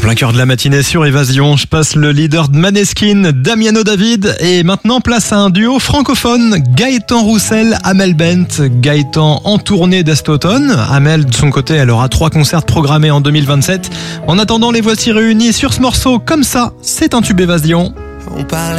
plein cœur de la matinée sur Évasion, je passe le leader de Maneskin, Damiano David, et maintenant place à un duo francophone, Gaëtan Roussel, Amel Bent. Gaëtan en tournée d'est automne. Amel, de son côté, elle aura 3 concerts programmés en 2027. En attendant, les voici réunis sur ce morceau. Comme ça, c'est un tube Évasion.